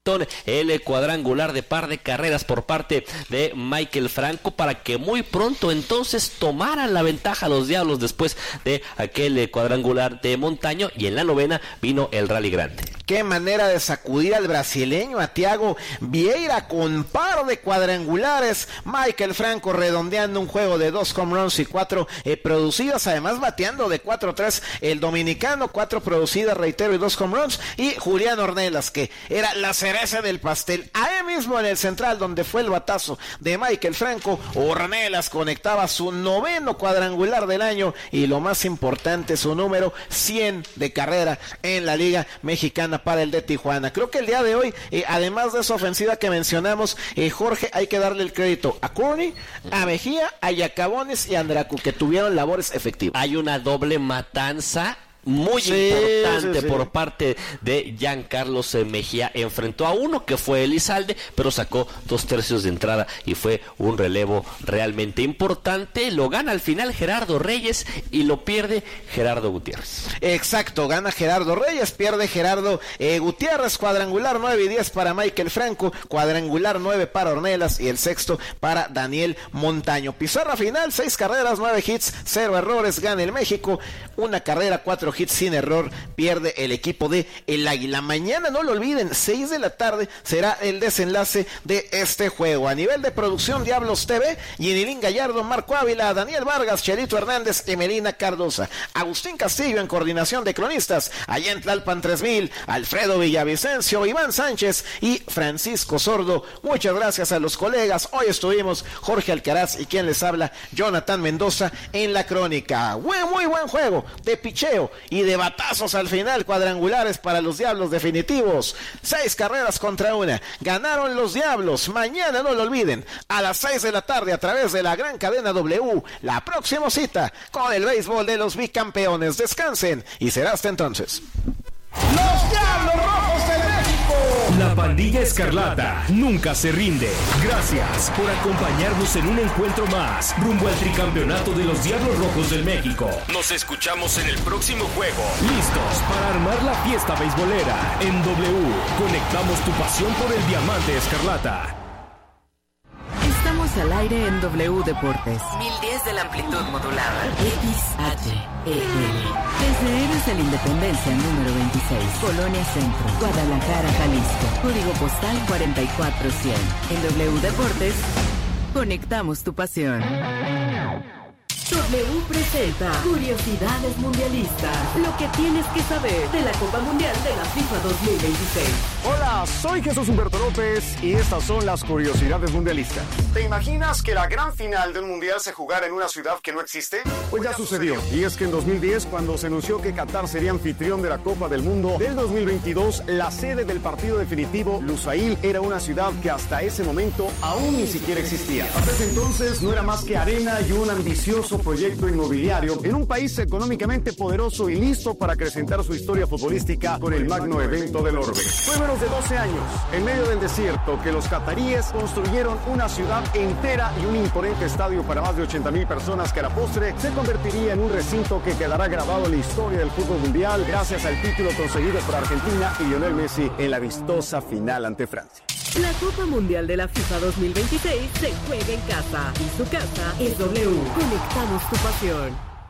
el cuadrangular de par de carreras por parte de Maikel Franco para que muy pronto entonces tomaran la ventaja los Diablos después de aquel cuadrangular de Montaño, y en la novena vino el rally grande. Qué manera de sacudir al brasileño, a Thiago Vieira, con par de cuadrangulares. Maikel Franco redondeando un juego de 2 home runs y 4 producidas, además bateando de 4-3 el dominicano, 4 producidas, reitero, y 2 home runs. Y Julián Ornelas, que era la cereza del pastel. Ahí mismo en el central, donde fue el batazo de Maikel Franco, Ornelas conectaba su 9º cuadrangular del año y lo más importante, su número 100 de carrera en la Liga Mexicana para el de Tijuana. Creo que el día de hoy, además de esa ofensiva que mencionamos, Jorge, hay que darle el crédito a Courtney, a Mejía, a Yacabones y a Andracu, que tuvieron labores efectivas. Hay una doble matanza muy importante por parte de Giancarlos Mejía. Enfrentó a uno que fue Elizalde, pero sacó 2/3 de entrada y fue un relevo realmente importante. Lo gana al final Gerardo Reyes y lo pierde Gerardo Gutiérrez. Exacto, gana Gerardo Reyes, pierde Gerardo Gutiérrez. Cuadrangular 9 y 10 para Maikel Franco, cuadrangular 9 para Ornelas y el sexto para Daniel Montaño. Pizarra final, 6 carreras, 9 hits, 0 errores, gana el México. Una carrera, 4 hits sin error, pierde el equipo de el Águila. Mañana, no lo olviden, 6 de la tarde será el desenlace de este juego. A nivel de producción, Diablos TV, Yenilín Gallardo, Marco Ávila, Daniel Vargas, Chelito Hernández, Emelina Cardosa, Agustín Castillo en coordinación de cronistas, allá en Tlalpan 3000, Alfredo Villavicencio, Iván Sánchez y Francisco Sordo. Muchas gracias a los colegas. Hoy estuvimos Jorge Alcaraz y quien les habla, Jonathan Mendoza, en la crónica. Muy buen juego de picheo y de batazos al final, cuadrangulares para los Diablos definitivos. 6 carreras contra 1. Ganaron los Diablos. Mañana, no lo olviden, a las 6 de la tarde a través de la gran cadena W, la próxima cita con el béisbol de los bicampeones. Descansen y será hasta entonces. Los Diablos Rojos de México. La pandilla escarlata nunca se rinde. Gracias por acompañarnos en un encuentro más rumbo al tricampeonato de los Diablos Rojos del México. Nos escuchamos en el próximo juego. Listos para armar la fiesta beisbolera. En W, conectamos tu pasión por el diamante escarlata. Estamos al aire en W Deportes. 1010 de la amplitud modulada. XHEL. Desde Héroes de la Independencia número 26, Colonia Centro, Guadalajara, Jalisco. Código postal 44100. En W Deportes, conectamos tu pasión. W presenta Curiosidades Mundialistas. Lo que tienes que saber de la Copa Mundial de la FIFA 2026. Hola, soy Jesús Humberto López y estas son las Curiosidades Mundialistas. ¿Te imaginas que la gran final de un mundial se jugara en una ciudad que no existe? Pues ya sucedió. Y es que en 2010, cuando se anunció que Qatar sería anfitrión de la Copa del Mundo del 2022, la sede del partido definitivo, Lusail, era una ciudad que hasta ese momento aún ni siquiera existía. Hasta ese entonces no era más que arena y un ambicioso proyecto inmobiliario en un país económicamente poderoso y listo para acrecentar su historia futbolística con el magno evento del orbe. Fue menos de 12 años, en medio del desierto, que los cataríes construyeron una ciudad entera y un imponente estadio para más de 80,000 personas que a la postre se convertiría en un recinto que quedará grabado en la historia del fútbol mundial gracias al título conseguido por Argentina y Lionel Messi en la vistosa final ante Francia. La Copa Mundial de la FIFA 2026 se juega en casa y su casa es W. Conectamos tu pasión.